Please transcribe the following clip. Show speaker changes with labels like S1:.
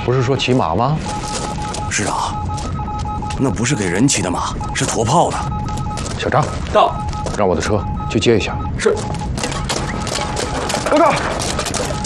S1: 不是说骑马吗？
S2: 是啊，那不是给人骑的马，是驮炮的。
S1: 小张，
S3: 到，
S1: 让我的车去接一下。
S3: 是。
S1: 报告。